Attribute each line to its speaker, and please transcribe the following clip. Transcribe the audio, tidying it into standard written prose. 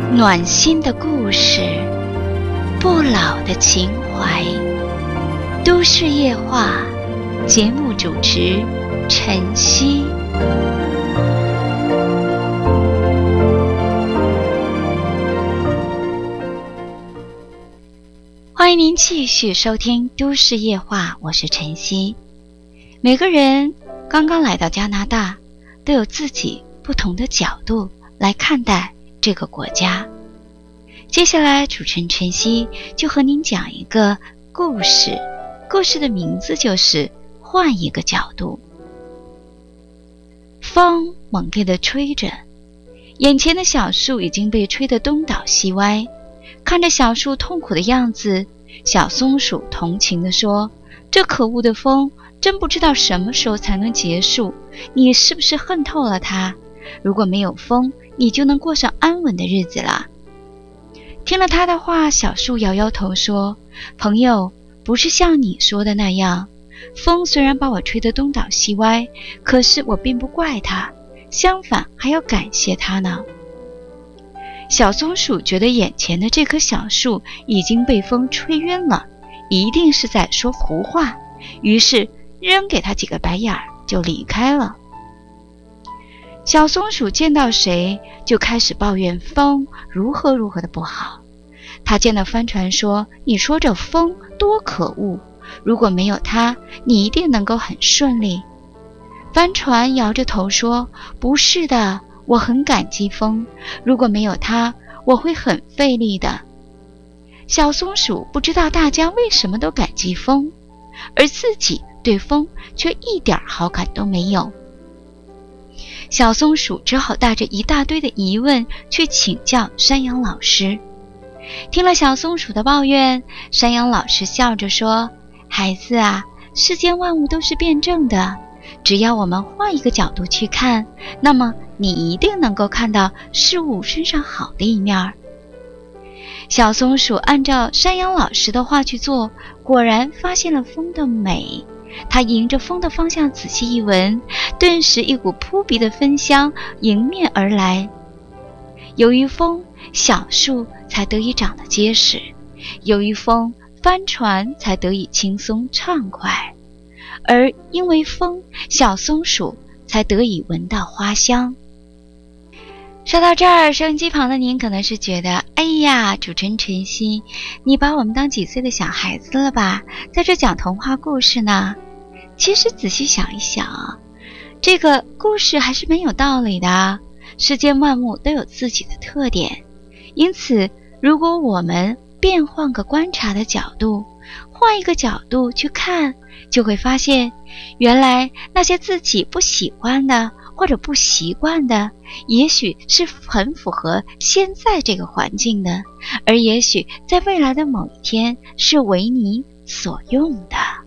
Speaker 1: 暖心的故事，不老的情怀。都市夜话节目主持晨曦。欢迎您继续收听都市夜话，我是晨曦。每个人刚刚来到加拿大，都有自己不同的角度来看待这个国家。接下来主持人晨曦就和您讲一个故事，故事的名字就是换一个角度。风猛烈地吹着，眼前的小树已经被吹得东倒西歪。看着小树痛苦的样子，小松鼠同情地说，这可恶的风真不知道什么时候才能结束，你是不是恨透了它？如果没有风，你就能过上安稳的日子了。听了他的话，小树摇摇头说，朋友，不是像你说的那样，风虽然把我吹得东倒西歪，可是我并不怪它，相反还要感谢它呢。小松鼠觉得眼前的这棵小树已经被风吹晕了，一定是在说胡话，于是扔给他几个白眼儿就离开了。小松鼠见到谁就开始抱怨风如何的不好。他见到帆船说，你说这风多可恶，如果没有它，你一定能够很顺利。帆船摇着头说，不是的，我很感激风，如果没有它，我会很费力的。小松鼠不知道大家为什么都感激风，而自己对风却一点好感都没有。小松鼠只好带着一大堆的疑问去请教山羊老师。听了小松鼠的抱怨，山羊老师笑着说，孩子啊，世间万物都是辩证的，只要我们换一个角度去看，那么你一定能够看到事物身上好的一面。小松鼠按照山羊老师的话去做，果然发现了风的美。它迎着风的方向仔细一闻，顿时一股扑鼻的芬香迎面而来。由于风，小树才得以长得结实，由于风，帆船才得以轻松畅快，而因为风，小松鼠才得以闻到花香。说到这儿，收音机旁的您可能是觉得，哎呀，主持人晨曦，你把我们当几岁的小孩子了吧，在这讲童话故事呢？其实仔细想一想，这个故事还是蛮有道理的。世间万物都有自己的特点，因此如果我们变换个观察的角度，换一个角度去看，就会发现原来那些自己不喜欢的或者不习惯的，也许是很符合现在这个环境的，而也许在未来的某一天是为你所用的。